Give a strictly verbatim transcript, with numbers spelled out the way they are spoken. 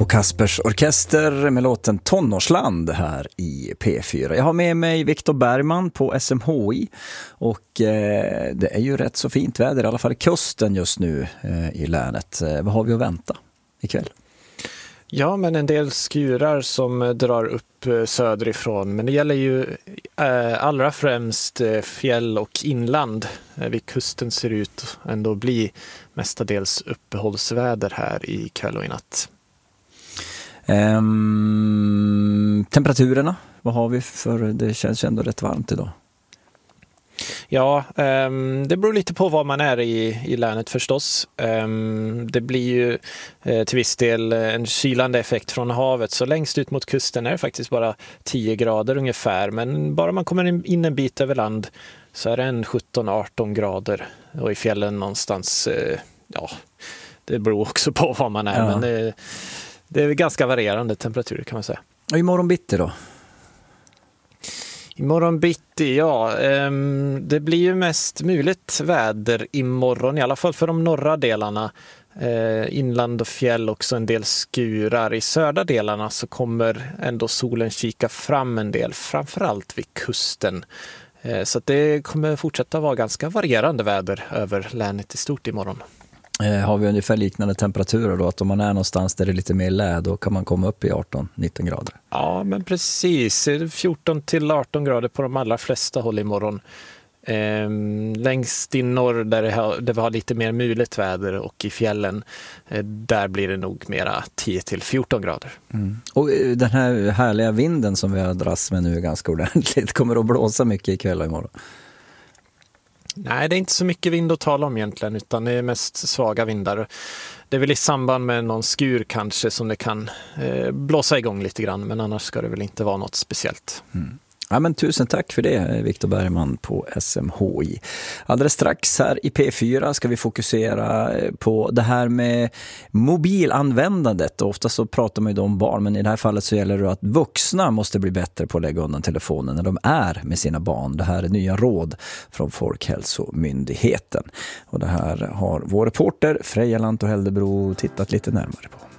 på Kaspers Orkester med låten Tonårsland här i P fyra. Jag har med mig Viktor Bergman på S M H I och eh, det är ju rätt så fint väder, i alla fall i kusten just nu eh, i länet. Eh, vad har vi att vänta ikväll? Ja, men en del skurar som drar upp söderifrån. Men det gäller ju eh, allra främst eh, fjäll och inland. Eh, vid kusten ser det ut ändå bli mestadels uppehållsväder här i kväll och i natt. Um, temperaturerna, vad har vi för? Det känns ändå rätt varmt idag. Ja, um, det beror lite på var man är i, i länet förstås. Um, det blir ju eh, till viss del en kylande effekt från havet. Så längst ut mot kusten är det faktiskt bara tio grader ungefär. Men bara man kommer in en bit över land så är det en sjutton arton grader. Och i fjällen någonstans, eh, ja, det beror också på var man är. Ja. Men det, det är ganska varierande temperaturer kan man säga. Och imorgon bitti då? Imorgon bitti, ja. Um, det blir ju mest muligt väder imorgon, i alla fall för de norra delarna. Uh, inland och fjäll, också en del skurar. I södra delarna så kommer ändå solen kika fram en del, framförallt vid kusten. Uh, så att det kommer fortsätta vara ganska varierande väder över länet i stort imorgon. Eh, har vi ungefär liknande temperaturer då, att om man är någonstans där det är lite mer lä, då kan man komma upp i arton nitton grader? Ja, men precis. fjorton till arton grader på de allra flesta håll imorgon. Eh, längst i norr där det har, där vi har lite mer muligt väder och i fjällen eh, där blir det nog mera tio till fjorton grader. Mm. Och den här härliga vinden som vi har dras med nu ganska ordentligt, kommer att blåsa mycket ikväll och imorgon? Nej, det är inte så mycket vind att tala om egentligen, utan det är mest svaga vindar. Det är väl i samband med någon skur kanske som det kan eh, blåsa igång lite grann, men annars ska det väl inte vara något speciellt. Mm. Ja, men tusen tack för det, Viktor Bergman på S M H I. Alldeles strax här i P fyra ska vi fokusera på det här med mobilanvändandet. Ofta så pratar man ju om barn, men i det här fallet så gäller det att vuxna måste bli bättre på att lägga undan telefonen när de är med sina barn. Det här är nya råd från Folkhälsomyndigheten. Och det här har vår reporter Freja Lanto Heldebro tittat lite närmare på.